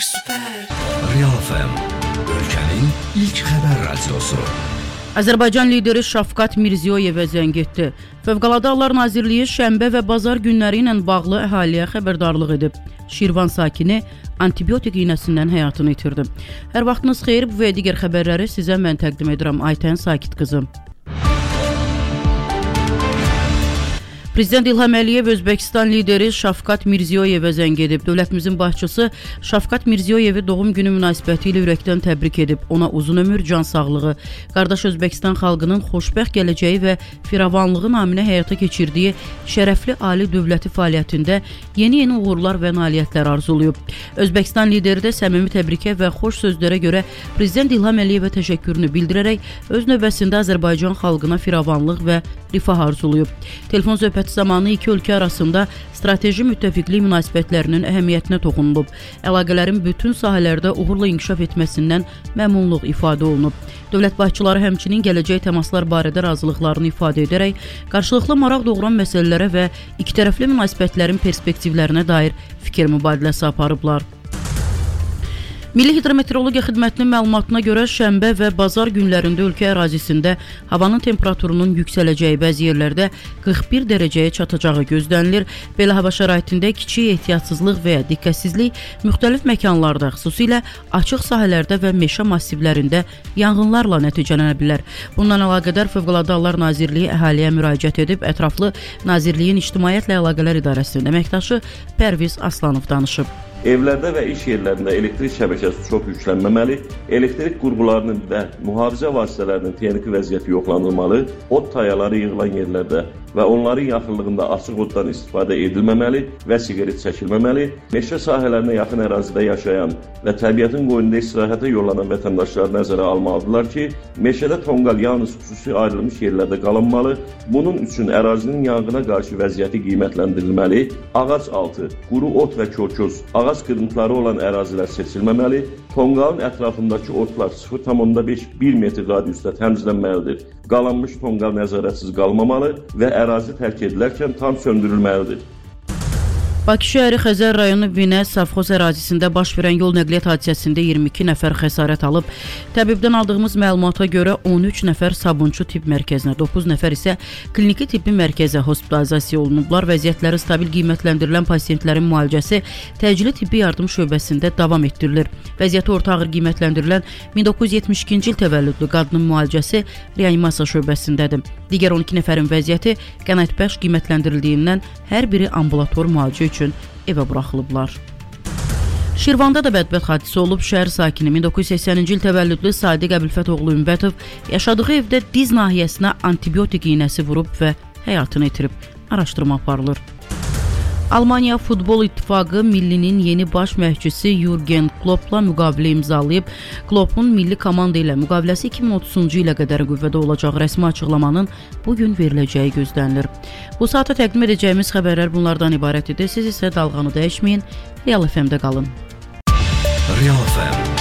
Real FM, ölkənin ilk xəbər radiosu. Azərbaycan lideri Şafqat Mirziyoyevə zəng etdi. Fövqəladə Hallar Nazirliyi şənbə və bazar günləri ilə bağlı əhaliyə xəbərdarlıq edib. Şirvan sakini antibiotik iynəsindən həyatını itirdi. Hər vaxtınız xeyir, bu və digər xəbərləri sizə mən təqdim edirəm. Aytən Sakit qızım. Prezident İlham Əliyev Özbəkistan lideri Şafqat Mirziyoyevə zəng edib. Dövlətimizin başçısı Şafqat Mirziyoyevi doğum günü münasibəti ilə ürəkdən təbrik edib. Ona uzun ömür, can sağlığı, qardaş Özbəkistan xalqının xoşbəxt gələcəyi və firavanlığı naminə həyata keçirdiyi şərəfli ali dövləti fəaliyyətində yeni uğurlar və nailiyyətlər arzulayıb. Özbəkistan lideri də səmimi təbrikə və xoş sözlərə görə Prezident İlham Əliyevə təşəkkürünü bildirərək öz növbəsində Azərbaycan xalqına firavanlıq və rifah arzulayıb. Telefon söhbəti zamanı iki ölkə arasında strateji müttəfiqlik münasibətlərinin əhəmiyyətinə toxunulub. Əlaqələrin bütün sahələrdə uğurla inkişaf etməsindən məmnunluq ifadə olunub. Dövlət başçıları həmçinin gələcək təmaslar barədə razılıqlarını ifadə edərək qarşılıqlı maraq doğuran məsələlərə və ikitərəfli münasibətlərin perspektivlərinə dair fikir mübadiləsi aparıblar. Milli Hidrometeorologiya Xidmətinin məlumatına görə şənbə və bazar günlərində ölkə ərazisində havanın temperaturunun yüksələcəyi, bəzi yerlərdə 41 dərəcəyə çatacağı gözlənilir. Belə hava şəraitində kiçik ehtiyatsızlıq və ya diqqətsizlik müxtəlif məkanlarda, xüsusilə açıq sahələrdə və meşə massivlərində yanğınlarla nəticələnə bilər. Bundan əlaqədar Fövqəladə Hallar Nazirliyi əhaliyə müraciət edib, ətraflı Nazirliyin İctimaiyyətlə Əlaqələr İdarəsinin əməkdaşı Pərviz Aslanov danışıb. Evlərdə və iş yerlərində elektrik şəbəkəsi çox yüklənməməli, elektrik qurğularının və mühafizə vasitələrinin texniki vəziyyəti yoxlanılmalı, od tayaları yığılan yerlərdə və onların yaxınlığında açıq oddan istifadə edilməməli və siqaret çəkilməməli, meşə sahələrinə yaxın ərazidə yaşayan və təbiətin qoynunda istirahətə yollanan vətəndaşlar nəzərə almalıdırlar ki, meşədə tonqal yalnız xüsusi ayrılmış yerlərdə qalınmalı, bunun üçün ərazinin yanğına qarşı vəziyyəti qiymətləndirilməli, ağac altı, quru ot və körköz, ağac qırıntıları olan ərazilər seçilməməli, tonqalın ətrafındakı otlar 0,5-1 metr radiusda təmizlənməlidir. Qalanmış tonqal nəzarətsiz qalmamalı və ərazi tərk edilərkən tam söndürülməlidir. Bakı şəhəri Xəzər rayonu Vinə Savxoz ərazisində baş verən yol nəqliyyat hadisəsində 22 nəfər xəsarət alıb. Təbibdən aldığımız məlumata görə 13 nəfər sabunçu tibb mərkəzinə, 9 nəfər isə kliniki tibbi mərkəzə hospitalizasiya olunublar. Vəziyyətləri stabil qiymətləndirilən pasientlərin müalicəsi təcili tibbi yardım şöbəsində davam etdirilir. Vəziyyəti orta ağır qiymətləndirilən 1972-ci il təvəllüdlü qadının müalicəsi reanimasiya şöbəsindədir. Digər 12 nəfərin vəziyyəti qənaətbəxş qiymətləndirildiyindən hər biri ambulator müalicə üçün evə buraxılıblar. Şirvanda da bədbəxt hadisə olub. Şəhər sakini 1980-ci il təvəllüdlü Sadiq Əbülfətoğlu Ümbətov yaşadığı evdə diz nahiyəsinə antibiotik iynəsi vurub və həyatını itirib. Araşdırma aparılır. Almaniya Futbol İttifaqı millinin yeni baş məşqçisi Jürgen Kloppla müqavilə imzalayıb. Kloppun milli komanda ilə müqaviləsi 2030-cu ilə qədər qüvvədə olacaq. Rəsmi açıqlamanın bugün veriləcəyi gözlənilir. Bu saata təqdim edəcəyimiz xəbərlər bunlardan ibarət idi. Siz isə dalğanı dəyişməyin, Real FM-də qalın. Real FM.